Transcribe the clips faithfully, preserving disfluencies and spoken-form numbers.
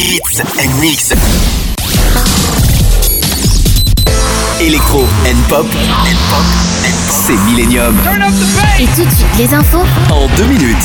Hits and Mix. Electro and pop. C'est Millennium. Et tout de suite, les infos En deux minutes.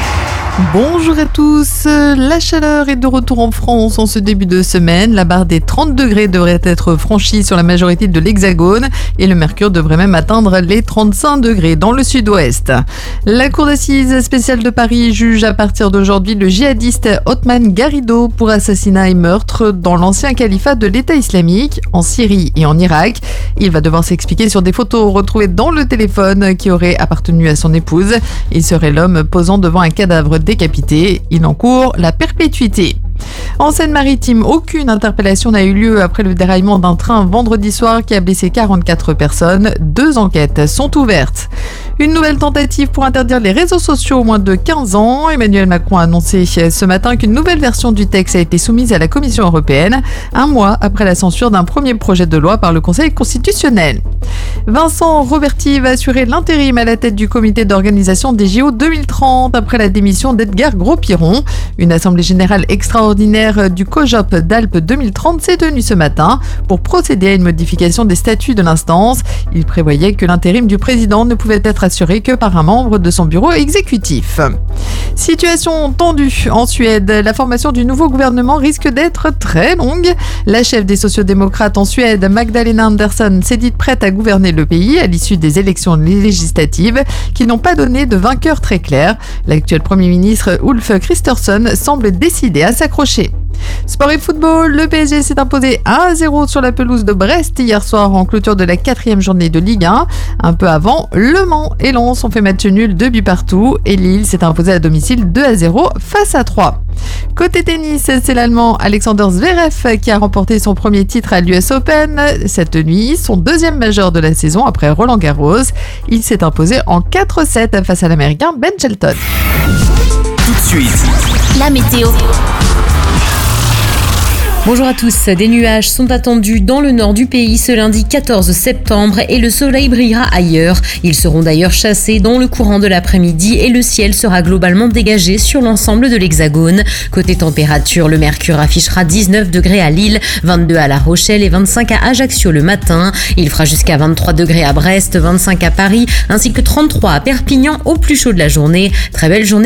Bonjour à tous, la chaleur est de retour en France en ce début de semaine. La barre des trente degrés devrait être franchie sur la majorité de l'Hexagone et le mercure devrait même atteindre les trente-cinq degrés dans le sud-ouest. La cour d'assises spéciale de Paris juge à partir d'aujourd'hui le djihadiste Othman Garrido pour assassinat et meurtre dans l'ancien califat de l'État islamique en Syrie et en Irak. Il va devoir s'expliquer sur des photos retrouvées dans le téléphone qui auraient appartenu à son épouse. Il serait l'homme posant devant un cadavre décapité. Il encourt la perpétuité. En Seine-Maritime, aucune interpellation n'a eu lieu après le déraillement d'un train vendredi soir qui a blessé quarante-quatre personnes. Deux enquêtes sont ouvertes. Une nouvelle tentative pour interdire les réseaux sociaux aux moins de quinze ans. Emmanuel Macron a annoncé ce matin qu'une nouvelle version du texte a été soumise à la Commission européenne, un mois après la censure d'un premier projet de loi par le Conseil constitutionnel. Vincent Roberti va assurer l'intérim à la tête du comité d'organisation des J O deux mille trente après la démission d'Edgar Gros-Piron. Une assemblée générale extraordinaire du COJOP d'Alpes deux mille trente s'est tenue ce matin pour procéder à une modification des statuts de l'instance. Il prévoyait que l'intérim du président ne pouvait être assuré que par un membre de son bureau exécutif. Situation tendue en Suède. La formation du nouveau gouvernement risque d'être très longue. La chef des sociodémocrates en Suède, Magdalena Andersson, s'est dite prête à gouverner le pays à l'issue des élections législatives qui n'ont pas donné de vainqueur très clair. L'actuel Premier ministre Ulf Kristersson semble décidé à s'accrocher. Sport et football, le P S G s'est imposé un à zéro sur la pelouse de Brest hier soir en clôture de la quatrième journée de Ligue un. Un peu avant, Le Mans et Lens ont fait match nul, deux buts partout et Lille s'est imposé à domicile deux à zéro face à trois. Côté tennis, c'est l'Allemand Alexander Zverev qui a remporté son premier titre à l'U S Open cette nuit, son deuxième majeur de la saison après Roland Garros. Il s'est imposé en quatre sept face à l'Américain Ben Shelton. Tout de suite, la météo. Bonjour à tous, des nuages sont attendus dans le nord du pays ce lundi quatorze septembre et le soleil brillera ailleurs. Ils seront d'ailleurs chassés dans le courant de l'après-midi et le ciel sera globalement dégagé sur l'ensemble de l'Hexagone. Côté température, le mercure affichera dix-neuf degrés à Lille, vingt-deux à La Rochelle et vingt-cinq à Ajaccio le matin. Il fera jusqu'à vingt-trois degrés à Brest, vingt-cinq à Paris ainsi que trente-trois à Perpignan au plus chaud de la journée. Très belle journée.